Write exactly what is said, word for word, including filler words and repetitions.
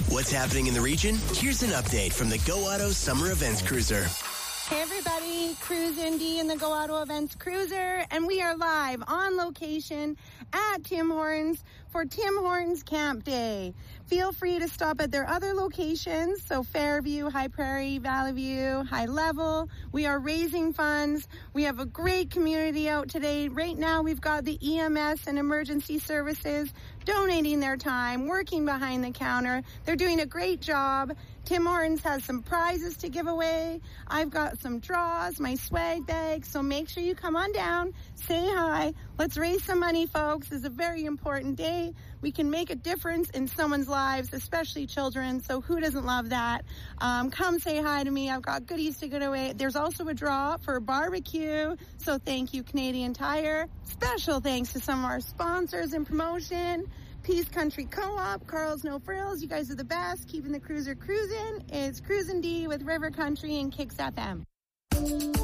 What's happening in the region? Here's an update from the Go Auto Summer Events Cruiser. Hey everybody, Cruise Indy in the Go Auto Events Cruiser, and we are live on location at Tim Hortons for Tim Hortons Camp Day. Feel free to stop at their other locations, so Fairview, High Prairie, Valley View, High Level. We are raising funds. We have a great community out today. Right now we've got the E M S and emergency services donating their time, working behind the counter. They're doing a great job. Tim Hortons has some prizes to give away. I've got some draws, my swag bag, so make sure you come on down, say hi. Let's raise some money, folks. It's a very important day. We can make a difference in someone's lives, especially children, so who doesn't love that? Um, come say hi to me. I've got goodies to give away. There's also a draw for a barbecue, so thank you, Canadian Tire. Special thanks to some of our sponsors and promotion. Peace Country Co-op, Carl's No Frills. You guys are the best. Keeping the cruiser cruising. It's Cruisin' D with River Country and Kicks F M.